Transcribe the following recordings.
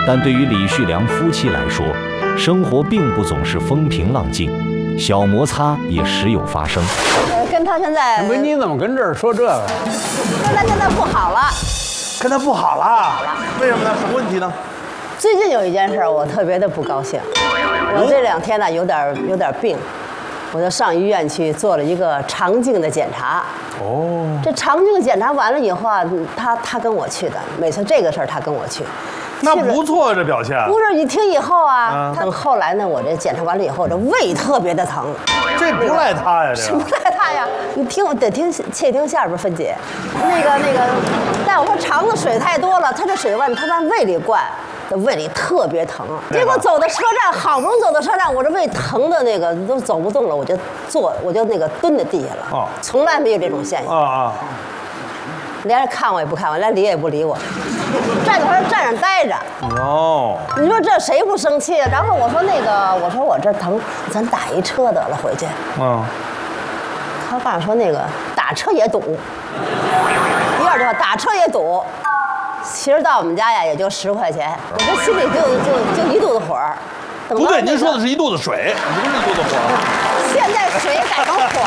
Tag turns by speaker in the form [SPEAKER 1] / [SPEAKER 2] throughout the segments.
[SPEAKER 1] 但对于李旭良夫妻来说，生活并不总是风平浪静，小摩擦也时有发生。
[SPEAKER 2] 跟他现在，
[SPEAKER 3] 不是你怎么跟这儿说这个？
[SPEAKER 2] 跟他现在不好了。
[SPEAKER 4] 跟他不好了，为什么呢？什么问题呢？
[SPEAKER 2] 最近有一件事我特别的不高兴，我这2天呢有点病，我就上医院去做了一个肠镜的检查。哦，这肠镜检查完了以后啊，他跟我去的，每次这个事儿他跟我去。
[SPEAKER 4] 那不错，这表现。
[SPEAKER 2] 不是你听以后啊，等后来呢，我这检查完了以后，这胃特别的疼。
[SPEAKER 4] 这不赖他呀，这
[SPEAKER 2] 不赖他呀！你听我得听，且听下边分解。那个，但我说肠子水太多了，他这水他往胃里灌，这胃里特别疼。结果走到车站，好不容易走到车站，我这胃疼的那个都走不动了，我就那个蹲在地下了。哦，从来没有这种现象。啊。连着看我也不看我，连理也不理我，站着待着。哦，你说这谁不生气啊？然后我说我这疼，咱打一车得了回去。嗯。他爸说那个打车也堵。第二句话打车也堵，其实到我们家呀也就10块钱，我这心里就一肚子火。
[SPEAKER 4] 不对，您说的是一肚子水，不是一肚子火。
[SPEAKER 2] 现在水改成火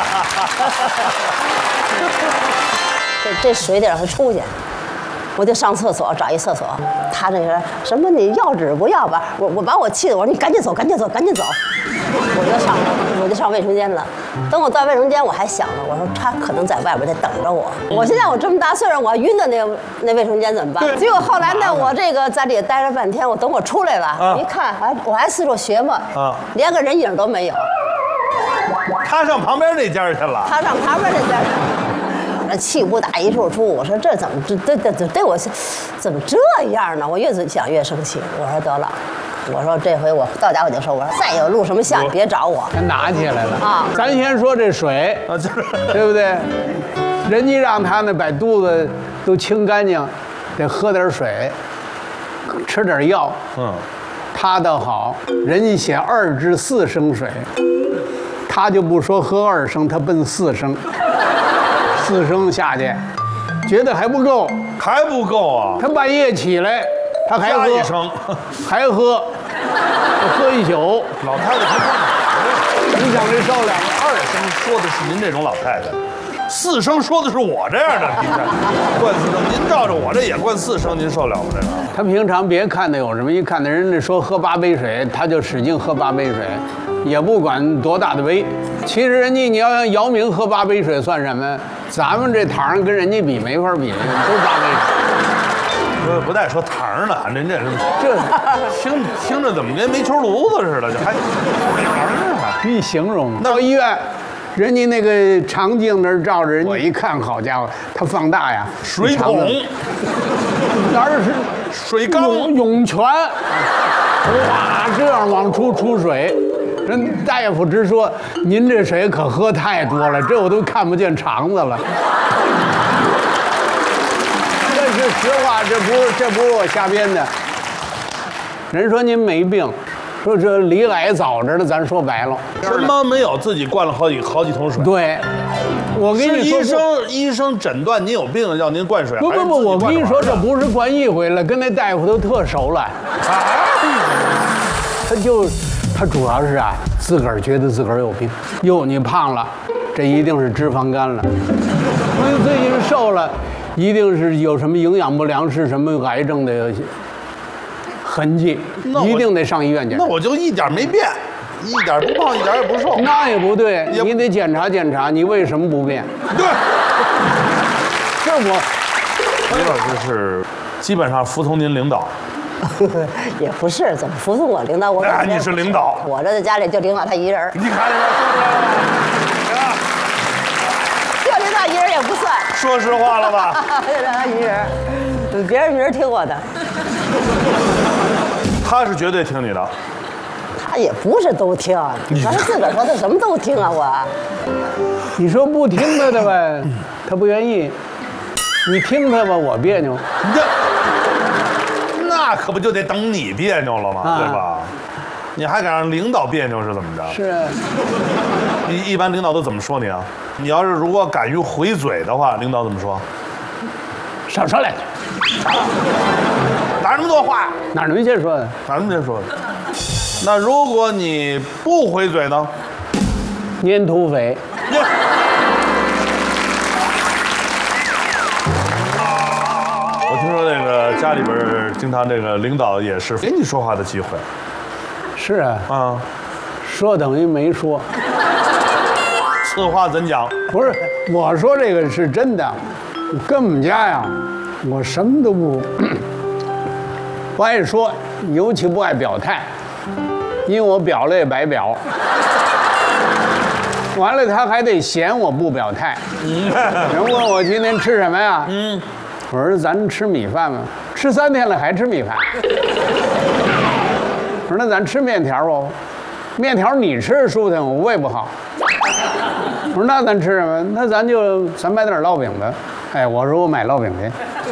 [SPEAKER 2] 了。这水得让它出去，我就上厕所找一厕所。他那个什么你要纸不要吧？我把我气的，我说你赶紧走，赶紧走，赶紧走。我就上卫生间了。等我到卫生间，我还想呢，我说他可能在外边在等着我。我现在我这么大岁数，我要晕的那卫生间怎么办？结果后来呢，我这个在里待了半天，我等我出来了，一看我还四处学嘛，连个人影都没有。
[SPEAKER 4] 他上旁边那家去了。
[SPEAKER 2] 他上旁边那家去了。气不打一处出，我说这怎么对我怎么这样呢？我越想越生气。我说得了，我说这回我到家我就说，我说再有录什么像你别找我。
[SPEAKER 3] 他拿起来了啊！咱先说这水，对不对？人家让他呢把肚子都清干净，得喝点水，吃点药。嗯，他倒好，人家写2至4升水，他就不说喝2升，他奔4升。4升下去，觉得还不够，
[SPEAKER 4] 还不够啊！
[SPEAKER 3] 他半夜起来，他还喝
[SPEAKER 4] 1升，
[SPEAKER 3] 还喝一宿。
[SPEAKER 4] 老太太还
[SPEAKER 3] 你想这受了
[SPEAKER 4] ？2升说的是您这种老太太，4升说的是我这样的。你看，灌4升，您照着我这也灌4升，您受了吗？这个？
[SPEAKER 3] 他平常别看他有什么，一看那人家说喝8杯水，他就使劲喝8杯水。也不管多大的杯，其实人家你要让姚明喝8杯水算什么？咱们这糖跟人家比没法比，都8杯
[SPEAKER 4] 水。不带说糖呢，人这听着怎么跟煤球炉子似的，就还糖呢？
[SPEAKER 3] 一形容到医院，人家那个肠镜那儿照着人，我一看，好家伙，它放大呀，
[SPEAKER 4] 水桶，
[SPEAKER 3] 哪是
[SPEAKER 4] 水缸、
[SPEAKER 3] 涌泉，哇，这样往出水。人大夫直说：“您这水可喝太多了，这我都看不见肠子了。”这是实话，这不是我瞎编的。人说您没病，说这离癌早着呢，咱说白了。
[SPEAKER 4] 什么没有？自己灌了好几桶水。
[SPEAKER 3] 对，我跟你
[SPEAKER 4] 说，医生诊断您有病，要您灌水。
[SPEAKER 3] 不，我跟你说，这不是灌一回了，跟那大夫都特熟了。他主要是啊，自个儿觉得自个儿有病。哟，你胖了，这一定是脂肪肝了。我最近瘦了，一定是有什么营养不良，是什么癌症的痕迹，一定得上医院检查。
[SPEAKER 4] 那我就一点没变，一点不胖，一点也不瘦。
[SPEAKER 3] 那也不对，你得检查检查，你为什么不变？
[SPEAKER 4] 对，
[SPEAKER 3] 这我
[SPEAKER 4] 李老师是基本上服从您领导。
[SPEAKER 2] 也不是，怎么服从我领导？
[SPEAKER 4] 你是领导，
[SPEAKER 2] 我这在家里就领导他一人。
[SPEAKER 4] 你看这
[SPEAKER 2] 就领导一人也不算。
[SPEAKER 4] 说实话了吧？
[SPEAKER 2] 就领导一人，别人没人听我的。
[SPEAKER 4] 他是绝对听你的。
[SPEAKER 2] 他也不是都听，他自个儿说他什么都听啊，我。
[SPEAKER 3] 你说不听他的呗，他不愿意；你听他吧，我别扭。
[SPEAKER 4] 那可不就得等你别扭了吗？对吧？你还敢让领导别扭是怎么着？
[SPEAKER 3] 是。
[SPEAKER 4] 一般领导都怎么说你啊？你要是如果敢于回嘴的话，领导怎么说？
[SPEAKER 3] 少说两句。
[SPEAKER 4] 哪那么多话？
[SPEAKER 3] 哪能些说的？
[SPEAKER 4] 哪那么些说的？那如果你不回嘴呢？
[SPEAKER 3] 粘土匪。
[SPEAKER 4] 我听说那个家里边经常这个领导也是给你说话的机会。
[SPEAKER 3] 是啊，
[SPEAKER 4] 啊，
[SPEAKER 3] 说等于没说。
[SPEAKER 4] 此话怎讲？
[SPEAKER 3] 不是，我说这个是真的。跟我们家呀，我什么都不爱说，尤其不爱表态，因为我表了也白表。完了，他还得嫌我不表态。人问我今天吃什么呀？我说咱吃米饭吗？吃3天了还吃米饭。我说那咱吃面条吧，面条你吃着舒坦，我胃不好。我说那咱吃什么？那咱买点烙饼吧。哎，我说我买烙饼去。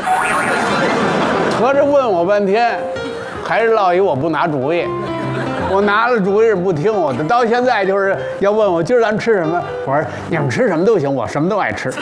[SPEAKER 3] 合着问我半天，还是落一我不拿主意。我拿了主意不听我的，到现在就是要问我今儿咱吃什么，我说你们吃什么都行，我什么都爱吃。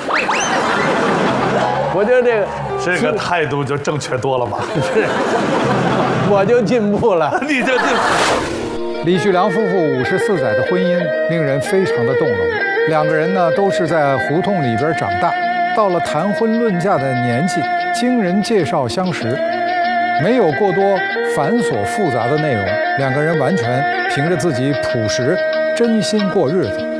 [SPEAKER 3] 我觉得
[SPEAKER 4] 这个态度就正确多了吧？
[SPEAKER 3] 是，我就进步了。
[SPEAKER 4] 你就进步。
[SPEAKER 5] 李旭良夫妇54载的婚姻令人非常的动容。2个人呢都是在胡同里边长大，到了谈婚论嫁的年纪，经人介绍相识，没有过多繁琐复杂的内容，2个人完全凭着自己朴实、真心过日子。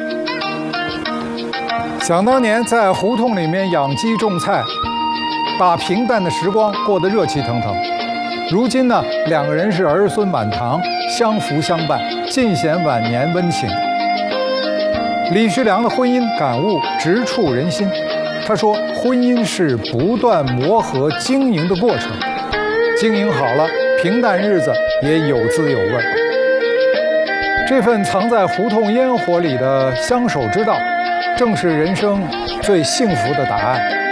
[SPEAKER 5] 想当年在胡同里面养鸡种菜，把平淡的时光过得热气腾腾。如今呢，2个人是儿孙满堂，相扶相伴，尽显晚年温情。李旭良的婚姻感悟直触人心。他说，婚姻是不断磨合经营的过程，经营好了，平淡日子也有滋有味。这份藏在胡同烟火里的相守之道，正是人生最幸福的答案。